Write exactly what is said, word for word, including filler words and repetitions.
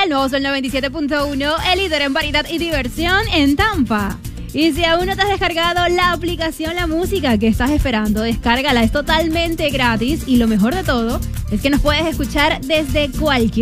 El nuevo Sol noventa y siete punto uno, el líder en variedad y diversión en Tampa. Y si aún no te has descargado la aplicación La Música, ¿qué estás esperando? Descárgala, es totalmente gratis y lo mejor de todo es que nos puedes escuchar desde cualquier